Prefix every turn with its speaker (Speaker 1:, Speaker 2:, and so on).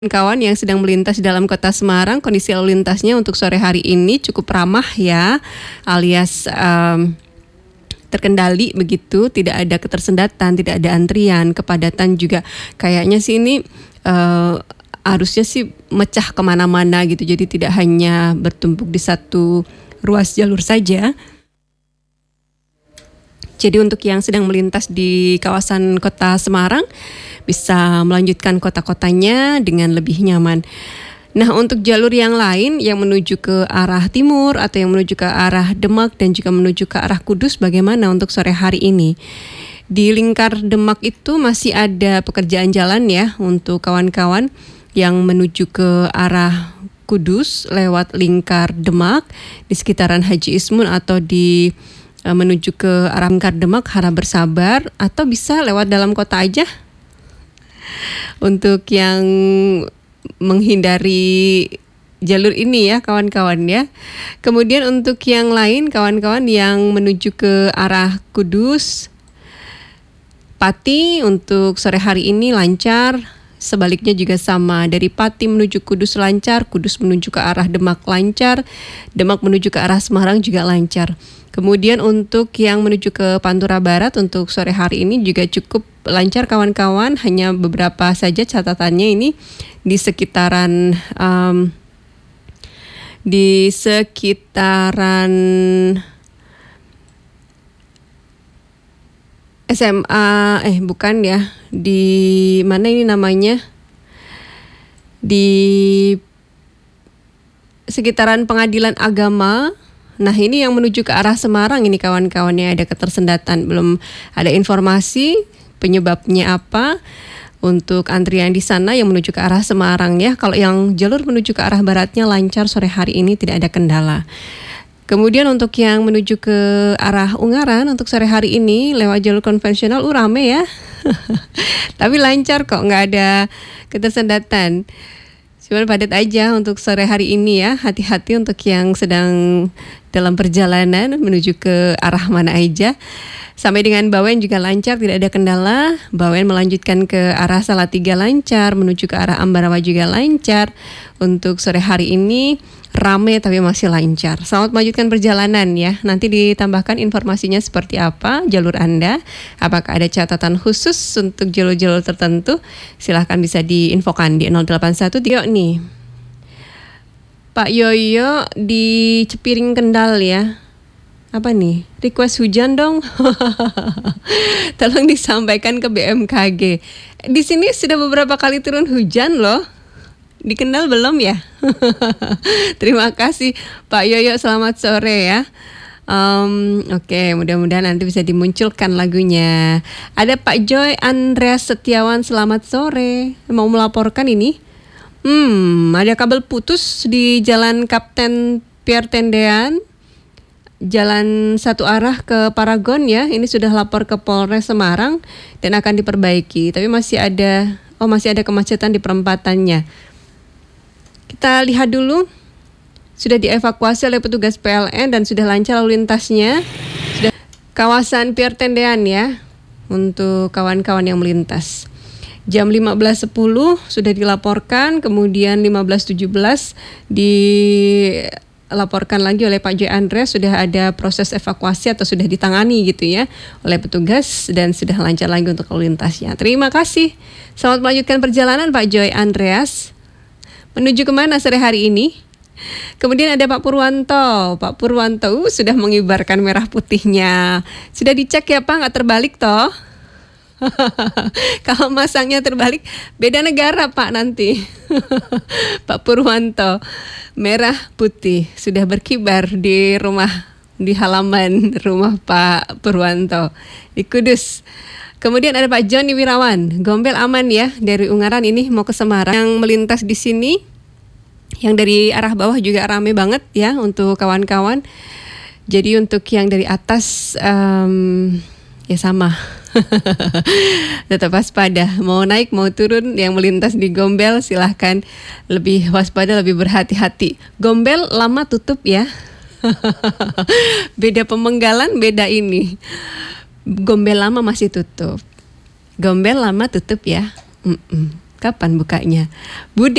Speaker 1: Kawan yang sedang melintas dalam kota Semarang, kondisi lalu lintasnya untuk sore hari ini cukup ramah ya, alias terkendali begitu, tidak ada ketersendatan, tidak ada antrian, kepadatan juga kayaknya sih ini harusnya sih mecah kemana-mana gitu, jadi tidak hanya bertumpuk di satu ruas jalur saja. Jadi untuk yang sedang melintas di kawasan kota Semarang bisa melanjutkan kota-kotanya dengan lebih nyaman. Nah, untuk jalur yang lain yang menuju ke arah timur atau yang menuju ke arah Demak dan juga menuju ke arah Kudus, bagaimana untuk sore hari ini? Di lingkar Demak itu masih ada pekerjaan jalan ya untuk kawan-kawan yang menuju ke arah Kudus lewat lingkar Demak di sekitaran Haji Ismun atau di menuju ke arah lingkar Demak, harap bersabar, atau bisa lewat dalam kota aja. Untuk yang menghindari jalur ini ya kawan-kawan ya. Kemudian untuk yang lain kawan-kawan yang menuju ke arah Kudus, Pati untuk sore hari ini lancar. Sebaliknya juga sama, dari Pati menuju Kudus lancar, Kudus menuju ke arah Demak lancar, Demak menuju ke arah Semarang juga lancar. Kemudian untuk yang menuju ke Pantura Barat untuk sore hari ini juga cukup lancar kawan-kawan, hanya beberapa saja catatannya ini di sekitaran SMA, bukan ya, di mana ini namanya, di sekitaran Pengadilan Agama. Nah, ini yang menuju ke arah Semarang ini kawan-kawannya ada ketersendatan, belum ada informasi penyebabnya apa untuk antrian di sana yang menuju ke arah Semarang ya. Kalau yang jalur menuju ke arah baratnya lancar sore hari ini, tidak ada kendala. Kemudian untuk yang menuju ke arah Ungaran untuk sore hari ini lewat jalur konvensional rame ya. Tapi lancar kok, nggak ada ketersendatan. Cuman padat aja untuk sore hari ini ya. Hati-hati untuk yang sedang dalam perjalanan menuju ke arah mana aja. Sampai dengan Bawen juga lancar, tidak ada kendala. Bawen melanjutkan ke arah Salatiga lancar, menuju ke arah Ambarawa juga lancar. Untuk sore hari ini rame tapi masih lancar. Selamat melanjutkan perjalanan ya. Nanti ditambahkan informasinya seperti apa jalur Anda. Apakah ada catatan khusus untuk jalur-jalur tertentu? Silahkan bisa diinfokan di 0813 nih. Pak Yoyo di Cepiring Kendal ya. Apa nih? Request hujan dong. Tolong disampaikan ke BMKG. Di sini sudah beberapa kali turun hujan loh. Di Kendal belum ya? Terima kasih Pak Yoyo, selamat sore ya. Oke, mudah-mudahan nanti bisa dimunculkan lagunya. Ada Pak Joy Andreas Setiawan, selamat sore. Mau melaporkan ini? Ada kabel putus di Jalan Kapten Pierre Tendean, jalan satu arah ke Paragon ya. Ini sudah lapor ke Polres Semarang dan akan diperbaiki. Tapi masih ada kemacetan di perempatannya. Kita lihat dulu. Sudah dievakuasi oleh petugas PLN dan sudah lancar lalu lintasnya. Sudah kawasan Pierre Tendean ya untuk kawan-kawan yang melintas. Jam 15.10 sudah dilaporkan, kemudian 15.17 dilaporkan lagi oleh Pak Joy Andreas, sudah ada proses evakuasi atau sudah ditangani gitu ya oleh petugas dan sudah lancar lagi untuk lalu lintasnya. Terima kasih. Selamat melanjutkan perjalanan Pak Joy Andreas. Menuju kemana sore hari ini? Kemudian ada Pak Purwanto. Pak Purwanto sudah mengibarkan merah putihnya. Sudah dicek ya Pak, nggak terbalik toh? Kalau masangnya terbalik beda negara Pak nanti. Pak Purwanto, merah putih sudah berkibar di halaman rumah Pak Purwanto di Kudus. Kemudian ada Pak Joni Wirawan, Gombel aman ya dari Ungaran ini mau ke Semarang. Yang melintas di sini yang dari arah bawah juga rame banget ya untuk kawan-kawan. Jadi untuk yang dari atas ya sama. Tetap waspada, mau naik mau turun yang melintas di Gombel silahkan lebih waspada, lebih berhati-hati. Gombel lama tutup ya. Beda Pemenggalan, beda ini. Gombel lama masih tutup, Gombel lama tutup ya. Kapan bukanya? Bude